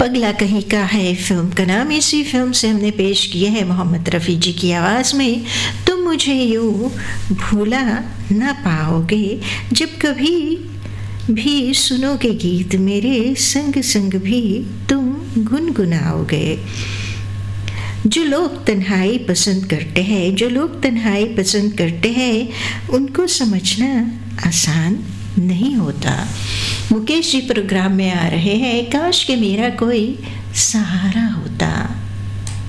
पगला कहीं का है फिल्म का नाम। इसी फिल्म से हमने पेश किए हैं मोहम्मद रफ़ी जी की आवाज़ में तुम मुझे यूँ भूला ना पाओगे, जब कभी भी सुनोगे गीत मेरे संग संग भी तुम गुनगुनाओगे। जो लोग तन्हाई पसंद करते हैं, जो लोग तन्हाई पसंद करते हैं, उनको समझना आसान नहीं होता। मुकेश जी प्रोग्राम में आ रहे हैं, काश के मेरा कोई सहारा होता।